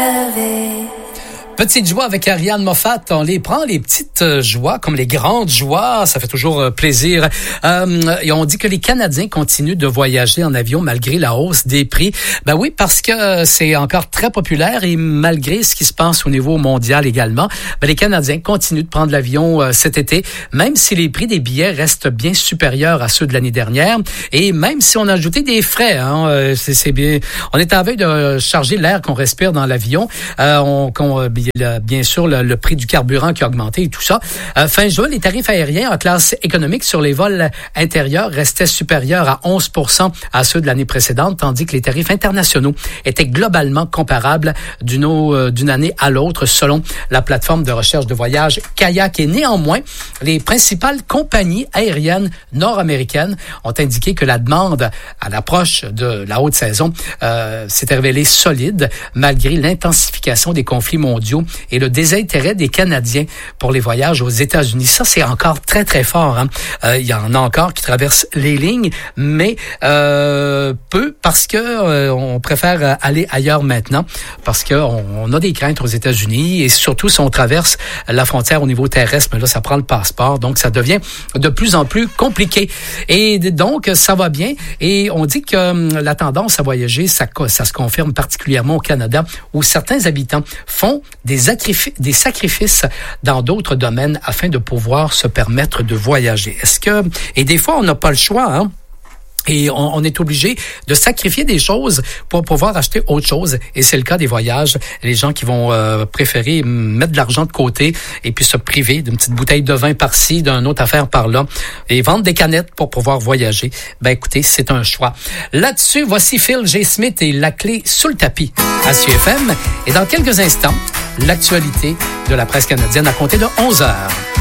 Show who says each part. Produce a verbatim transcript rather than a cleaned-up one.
Speaker 1: Petite joie avec Ariane Moffat, on les prend, les petites joies comme les grandes joies, ça fait toujours plaisir. Euh, et on dit que les Canadiens continuent de voyager en avion malgré la hausse des prix. Ben oui, parce que c'est encore très populaire et malgré ce qui se passe au niveau mondial également, ben les Canadiens continuent de prendre l'avion euh, cet été, même si les prix des billets restent bien supérieurs à ceux de l'année dernière et même si on a ajouté des frais, hein, c'est, c'est bien, on est en veille de charger l'air qu'on respire dans l'avion, euh, on, qu'on, Le, bien sûr, le, le prix du carburant qui a augmenté et tout ça. Euh, fin juin, les tarifs aériens en classe économique sur les vols intérieurs restaient supérieurs à onze pour cent à ceux de l'année précédente, tandis que les tarifs internationaux étaient globalement comparables d'une, euh, d'une année à l'autre, selon la plateforme de recherche de voyage Kayak. Et néanmoins, les principales compagnies aériennes nord-américaines ont indiqué que la demande à l'approche de la haute saison euh, s'était révélée solide, malgré l'intensification des conflits mondiaux et le désintérêt des Canadiens pour les voyages aux États-Unis. Ça, c'est encore très, très fort. Hein? Euh, il y en a encore qui traversent les lignes, mais euh, peu parce que euh, on préfère aller ailleurs maintenant, parce qu'on on a des craintes aux États-Unis et surtout si on traverse la frontière au niveau terrestre, mais là, ça prend le passeport, donc ça devient de plus en plus compliqué. Et donc, ça va bien et on dit que la tendance à voyager, ça, ça se confirme particulièrement au Canada, où certains habitants font des, acrif- des sacrifices dans d'autres domaines afin de pouvoir se permettre de voyager. Est-ce que... Et des fois, on n'a pas le choix, hein? Et on, on est obligé de sacrifier des choses pour pouvoir acheter autre chose. Et c'est le cas des voyages. Les gens qui vont euh, préférer mettre de l'argent de côté et puis se priver d'une petite bouteille de vin par-ci, d'une autre affaire par-là, et vendre des canettes pour pouvoir voyager. Ben écoutez, c'est un choix. Là-dessus, voici Phil J. Smith et La Clé sous le tapis à C F M. Et dans quelques instants, l'actualité de la presse canadienne à compter de onze heures.